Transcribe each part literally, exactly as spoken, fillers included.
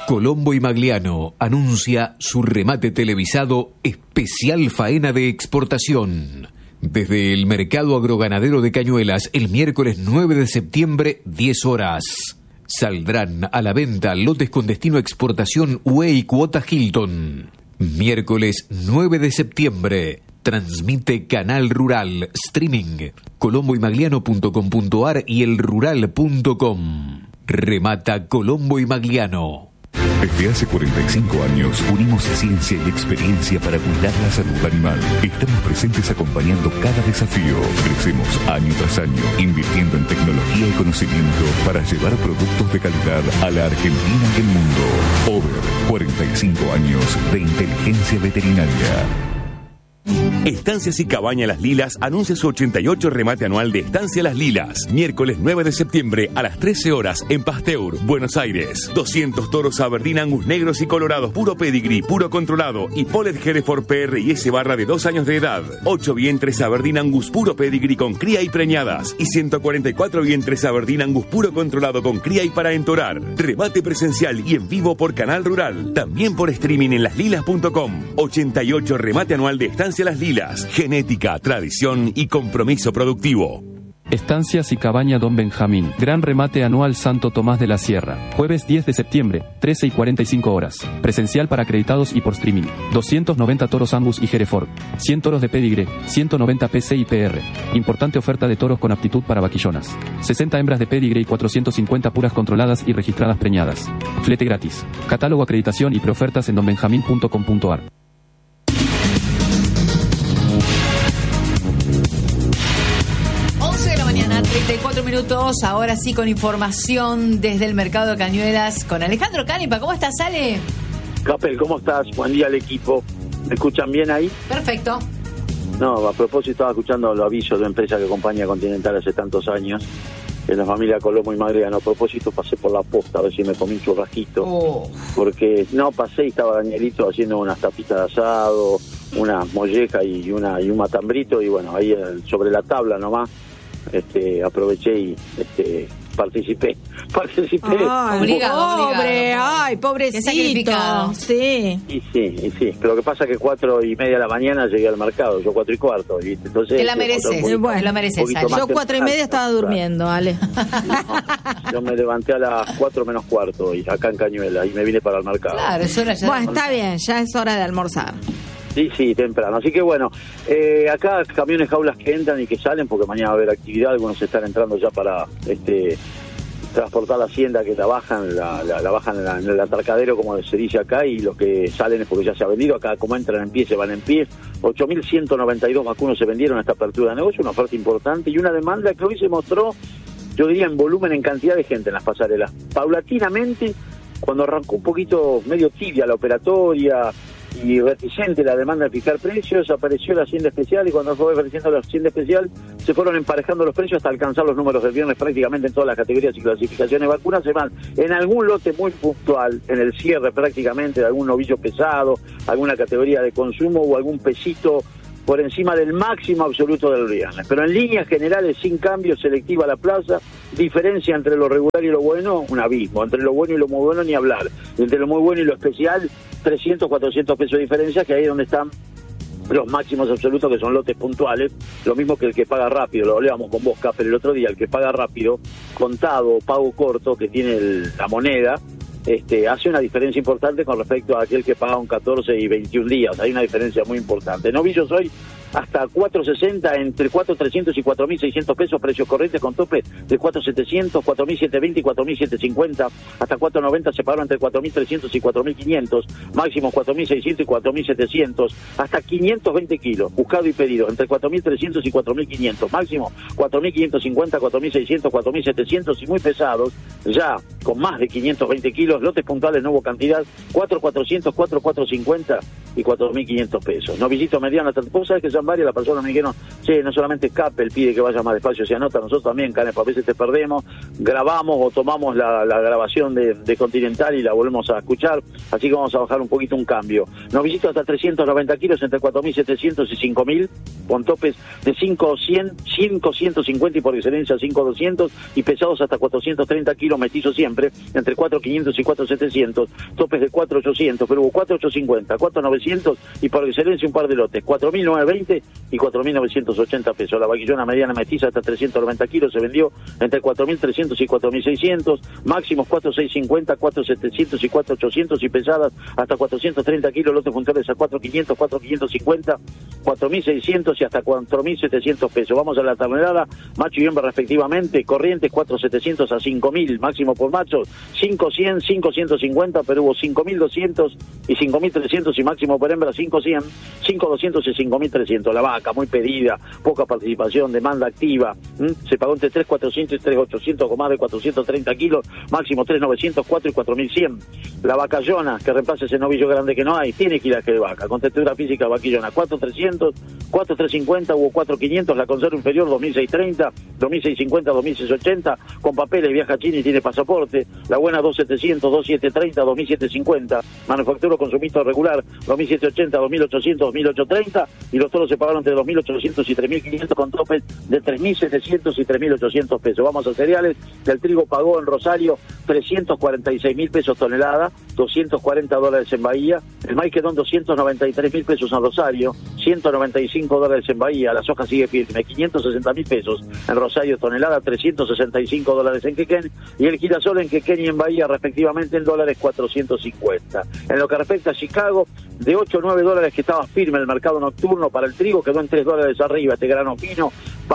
Colombo y Magliano anuncia su remate televisado especial faena de exportación. Desde el Mercado Agroganadero de Cañuelas, el miércoles nueve de septiembre, diez horas. Saldrán a la venta lotes con destino a exportación U E y cuota Hilton. Miércoles nueve de septiembre. Transmite Canal Rural, streaming, colombo y magliano punto com punto a r y el rural punto com. Remata Colombo y Magliano. Desde hace cuarenta y cinco años unimos ciencia y experiencia para cuidar la salud animal. Estamos presentes acompañando cada desafío. Crecemos año tras año, invirtiendo en tecnología y conocimiento para llevar productos de calidad a la Argentina y el mundo. Over, cuarenta y cinco años de inteligencia veterinaria. Estancias y Cabaña Las Lilas anuncia su ochenta y ocho remate anual de Estancia Las Lilas. Miércoles nueve de septiembre a las trece horas en Pasteur, Buenos Aires. doscientos toros Aberdeen Angus negros y colorados, puro pedigree, puro controlado y Polet Hereford P R y S barra de dos años de edad. ocho vientres Aberdeen Angus puro pedigree con cría y preñadas y ciento cuarenta y cuatro vientres Aberdeen Angus puro controlado con cría y para entorar. Remate presencial y en vivo por Canal Rural. También por streaming en las lilas punto com. ochenta y ocho remate anual de Estancia Las Lilas, genética, tradición y compromiso productivo. Estancias y Cabaña Don Benjamín. Gran remate anual Santo Tomás de la Sierra. Jueves diez de septiembre, trece y cuarenta y cinco horas. Presencial para acreditados y por streaming. doscientos noventa toros Angus y Hereford. cien toros de pedigre, ciento noventa P C y P R. Importante oferta de toros con aptitud para vaquillonas. sesenta hembras de pedigre y cuatrocientos cincuenta puras controladas y registradas preñadas. Flete gratis. Catálogo, acreditación y preofertas en don benjamín punto com punto a r. treinta y cuatro minutos, ahora sí con información desde el Mercado de Cañuelas con Alejandro Canipa. ¿Cómo estás, Ale? Capel, ¿cómo estás? Buen día al equipo. ¿Me escuchan bien ahí? Perfecto. No, a propósito estaba escuchando los avisos de una empresa que acompaña a Continental hace tantos años, en la familia Colombo y Magliano. A propósito pasé por la posta a ver si me comí un churrasquito, oh. porque no, pasé y estaba Danielito haciendo unas tapitas de asado, una molleja y, una, y un matambrito, y bueno, ahí sobre la tabla nomás. Este, aproveché y este, participé. Participé. Ay, obligado, pobre, obligado. Ay, pobrecito. Sí. Y sí, y sí. Pero lo que pasa es que cuatro y media de la mañana llegué al mercado, yo cuatro y cuarto. Y entonces, te la mereces, poquito, bueno, la mereces. Yo cuatro y media estaba durmiendo, Ale. No, yo me levanté a las cuatro menos cuarto y acá en Cañuela y me vine para el mercado. Claro, es hora ya. Bueno, está bien, ya es hora de almorzar. Sí, sí, temprano. Así que bueno, eh, acá camiones, jaulas que entran y que salen, porque mañana va a haber actividad. Algunos están entrando ya para este transportar la hacienda, que la bajan, la, la, la bajan en, la, en el atarcadero, como se dice acá, y los que salen es porque ya se ha vendido. Acá como entran en pie, se van en pie. ocho mil ciento noventa y dos vacunos se vendieron a esta apertura de negocio, una oferta importante y una demanda que hoy se mostró, yo diría, en volumen, en cantidad de gente en las pasarelas. Paulatinamente, cuando arrancó un poquito medio tibia la operatoria y reticente la demanda de fijar precios, apareció la hacienda especial, y cuando fue apareciendo la hacienda especial se fueron emparejando los precios hasta alcanzar los números del viernes prácticamente en todas las categorías y clasificaciones de vacunas. Se van en algún lote muy puntual, en el cierre prácticamente de algún novillo pesado, alguna categoría de consumo o algún pesito por encima del máximo absoluto del viernes. Pero en líneas generales, sin cambio, selectiva la plaza, diferencia entre lo regular y lo bueno, un abismo. Entre lo bueno y lo muy bueno, ni hablar. Entre lo muy bueno y lo especial, trescientos, cuatrocientos pesos de diferencia, que ahí es donde están los máximos absolutos, que son lotes puntuales. Lo mismo que el que paga rápido, lo hablábamos con vos, Capel, el otro día. El que paga rápido, contado o pago corto, que tiene el, la moneda, Este, hace una diferencia importante con respecto a aquel que paga un catorce y veintiún días. Hay una diferencia muy importante. Novillos hoy hasta cuatro sesenta, entre cuatro mil trescientos y cuatro mil seiscientos pesos, precios corrientes con tope de cuatro mil setecientos, cuatro mil setecientos veinte y cuatro mil setecientos cincuenta, hasta cuatro mil noventa se pagaron entre cuatro mil trescientos y cuatro mil quinientos, máximo cuatro mil seiscientos y cuatro mil setecientos, hasta quinientos veinte kilos, buscado y pedido, entre cuatro mil trescientos y cuatro mil quinientos, máximo cuatro mil quinientos cincuenta, cuatro mil seiscientos, cuatro mil setecientos, y muy pesados, ya con más de quinientos veinte kilos, lotes puntuales no hubo cantidad, cuatro mil cuatrocientos, cuatro mil cuatrocientos cincuenta y cuatro mil quinientos pesos. Novillito mediano, ¿vos sabés que se llama fueron varias las personas me dijeron, che, no solamente Capel pide que vaya más despacio, se anota, nosotros también, Canepa, a veces te perdemos, grabamos o tomamos la, la grabación de, de Continental y la volvemos a escuchar, así que vamos a bajar un poquito un cambio. Nos visita hasta trescientos noventa kilos, entre cuatro mil setecientos y cinco mil, con topes de cinco cien, cinco ciento cincuenta y por excelencia cinco doscientos, y pesados hasta cuatrocientos treinta kilos, mestizo siempre, entre cuatro quinientos y cuatro setecientos, topes de cuatro ochocientos, pero hubo cuatro ochocientos cincuenta, cuatro novecientos y por excelencia un par de lotes, cuatro mil novecientos veinte y cuatro mil novecientos ochenta pesos. La vaquillona mediana mestiza hasta trescientos noventa kilos se vendió entre cuatro mil trescientos y cuatro mil seiscientos, máximos cuatro mil seiscientos cincuenta, cuatro mil setecientos y cuatro mil ochocientos, y pesadas hasta cuatrocientos treinta kilos, lotes puntuales a cuatro mil quinientos, cuatro mil quinientos cincuenta, cuatro mil seiscientos y hasta cuatro mil setecientos pesos. Vamos a la ternera, macho y hembra respectivamente, corrientes cuatro mil setecientos a cinco mil, máximo por machos cinco mil cien, cinco mil ciento cincuenta, pero hubo cinco mil doscientos y cinco mil trescientos, y máximo por hembra cinco mil cien, cinco mil doscientos y cinco mil trescientos. La vaca muy pedida, poca participación, demanda activa, ¿Mm? se pagó entre tres mil cuatrocientos y tres mil ochocientos, con más de cuatrocientos treinta kilos, máximo tres mil novecientos cuatro y cuatro mil cien. La vacallona, que reemplaza ese novillo grande que no hay, tiene quilaje de vaca, con textura física vaquillona, cuatro mil trescientos, cuatro mil trescientos cincuenta, hubo cuatro mil quinientos, la conserva inferior dos mil seiscientos treinta, dos mil seiscientos cincuenta, dos mil seiscientos ochenta, con papeles, viaja a China y tiene pasaporte, la buena dos mil setecientos, dos mil setecientos treinta, dos mil setecientos cincuenta, manufactura consumista regular, dos mil setecientos ochenta, dos mil ochocientos, dos mil ochocientos treinta, y los toros se pagaron entre dos mil ochocientos y tres mil quinientos, con topes de tres mil setecientos y tres mil ochocientos pesos. Vamos a cereales, el trigo pagó en Rosario trescientos cuarenta y seis mil pesos tonelada, doscientos cuarenta dólares en Bahía, el maíz quedó en doscientos noventa y tres mil pesos en Rosario, ciento noventa y cinco dólares en Bahía, la soja sigue firme, quinientos sesenta mil pesos en Rosario tonelada, trescientos sesenta y cinco dólares en Quequén, y el girasol en Quequén y en Bahía respectivamente en dólares cuatrocientos cincuenta. En lo que respecta a Chicago, de ocho a nueve dólares que estaba firme el mercado nocturno para el trigo, quedó en tres dólares arriba este grano fino,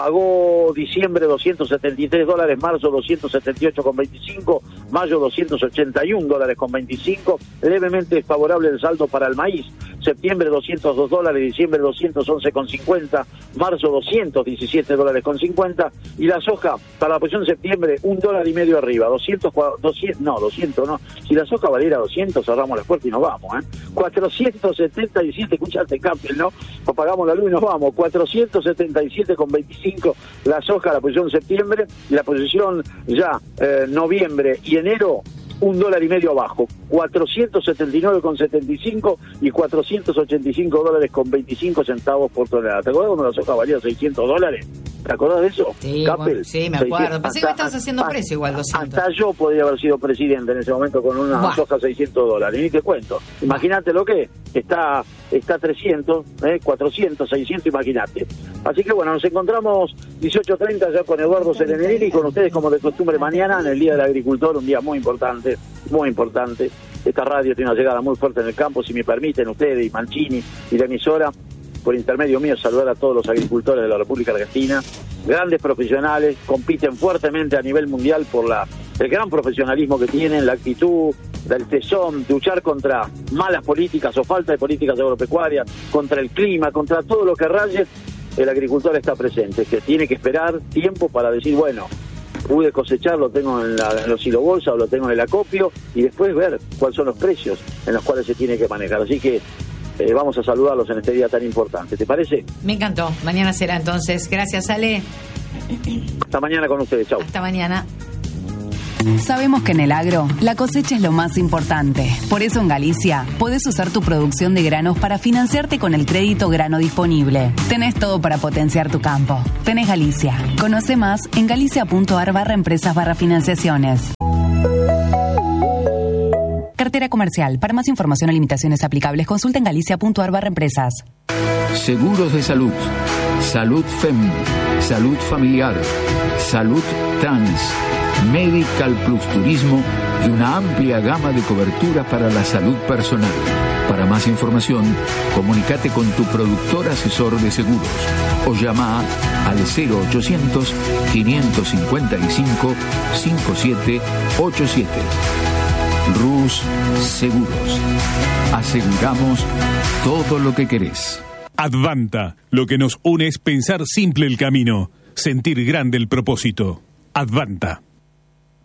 pagó diciembre doscientos setenta y tres dólares, marzo doscientos setenta y ocho con veinticinco, mayo doscientos ochenta y uno dólares con veinticinco, levemente favorable el saldo para el maíz, septiembre doscientos dos dólares, diciembre doscientos once con cincuenta, marzo doscientos diecisiete dólares con cincuenta, y la soja para la posición de septiembre un dólar y medio arriba, doscientos, doscientos, no, doscientos no, si la soja valiera doscientos cerramos la puerta y nos vamos, ¿eh? cuatrocientos setenta y siete, escuchaste Campbell, ¿no? Apagamos la luz y nos vamos, cuatrocientos setenta y siete con veinticinco la soja, la posición de septiembre, y la posición ya eh, noviembre y enero, un dólar y medio abajo, cuatrocientos setenta y nueve con setenta y cinco y cuatrocientos ochenta y cinco dólares con veinticinco centavos por tonelada. ¿Te acordás cuando la soja valía seiscientos dólares? ¿Te acordás de eso? Sí, bueno, sí, me acuerdo. Pensé que me estabas haciendo hasta, precio igual, doscientos. Hasta yo podría haber sido presidente en ese momento con una Buah. soja seiscientos dólares. Ni te cuento. Imagínate lo que está está trescientos, eh, cuatrocientos, seiscientos, imagínate. Así que bueno, nos encontramos dieciocho treinta ya con Eduardo Serenelli y con ustedes como de costumbre mañana en el Día del Agricultor, un día muy importante, muy importante. Esta radio tiene una llegada muy fuerte en el campo, si me permiten ustedes y Mancini y la emisora, por intermedio mío, saludar a todos los agricultores de la República Argentina, grandes profesionales, compiten fuertemente a nivel mundial por la el gran profesionalismo que tienen, la actitud, el tesón, luchar contra malas políticas o falta de políticas agropecuarias, contra el clima, contra todo lo que raye, el agricultor está presente, que tiene que esperar tiempo para decir, bueno, pude cosechar, lo tengo en, la, en los silobolsa o lo tengo en el acopio, y después ver cuáles son los precios en los cuales se tiene que manejar. Así que Eh, vamos a saludarlos en este día tan importante. ¿Te parece? Me encantó. Mañana será entonces. Gracias, Ale. Hasta mañana con ustedes. Chau. Hasta mañana. Sabemos que en el agro la cosecha es lo más importante. Por eso en Galicia podés usar tu producción de granos para financiarte con el crédito grano disponible. Tenés todo para potenciar tu campo. Tenés Galicia. Conoce más en galicia.ar barra empresas barra financiaciones. Cartera comercial. Para más información o limitaciones aplicables, consulta en galicia.ar barra empresas. Seguros de salud. Salud F E M. Salud familiar. Salud trans. Medical Plus Turismo y una amplia gama de coberturas para la salud personal. Para más información, comunícate con tu productor asesor de seguros o llama al cero ochocientos, quinientos cincuenta y cinco, cincuenta y siete ochenta y siete. Rus Seguros. Aseguramos todo lo que querés. Advanta. Lo que nos une es pensar simple el camino, sentir grande el propósito. Advanta.